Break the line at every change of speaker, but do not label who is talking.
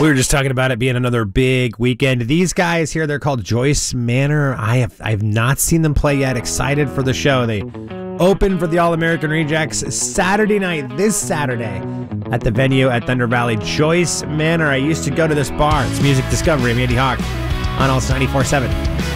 We were just talking about it being another big weekend. These guys here, they're called Joyce Manor. I've not seen them play yet. Excited for the show. They open for the All-American Rejects Saturday night, this Saturday, at the venue at Thunder Valley. Joyce Manor. I used to go to this bar. It's Music Discovery. I'm Andy Hawk on Alls 94.7.